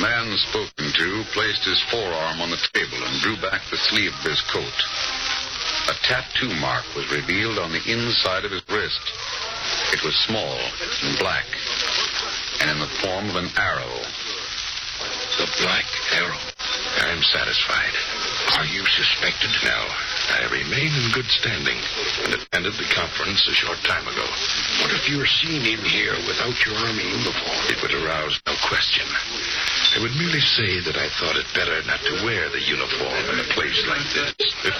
man spoken to placed his forearm on the table and drew back the sleeve of his coat. A tattoo mark was revealed on the inside of his wrist. It was small and black, and in the form of an arrow. The Black Arrow. I'm satisfied. Are you suspected? No. I remain in good standing and attended the conference a short time ago. What if you were seen in here without your army uniform? It would arouse no question. I would merely say that I thought it better not to wear the uniform in a place like this.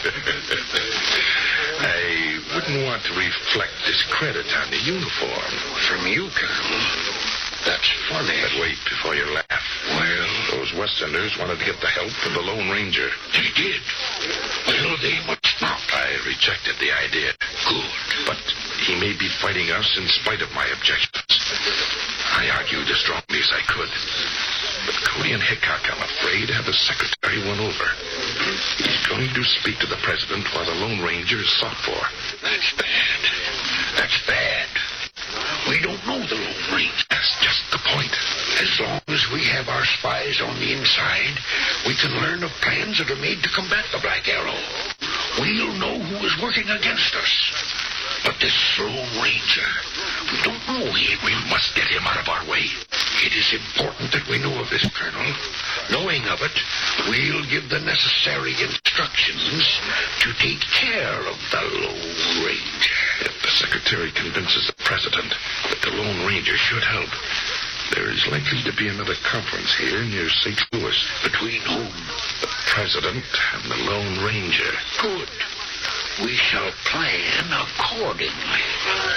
I wouldn't want to reflect discredit on the uniform. From you, Colonel. That's funny. But wait before you laugh. Well, those Westerners wanted to get the help of the Lone Ranger. They did. Well, they must not. I rejected the idea. Good. But he may be fighting us in spite of my objections. I argued as strongly as I could. But Cody and Hickok, I'm afraid, have the secretary won over. He's going to speak to the president while the Lone Ranger is sought for. That's bad. That's bad. We don't know the Lone Ranger. That's just the point. As long as we have our spies on the inside, we can learn of plans that are made to combat the Black Arrow. We'll know who is working against us. But this Lone Ranger, we don't know him. We must get him out of our way. It is important that we know of this, Colonel. Knowing of it, we'll give the necessary instructions to take care of the Lone Ranger. If the secretary convinces the president that the Lone Ranger should help, there is likely to be another conference here near St. Louis. Between whom? The president and the Lone Ranger. Good. We shall plan accordingly.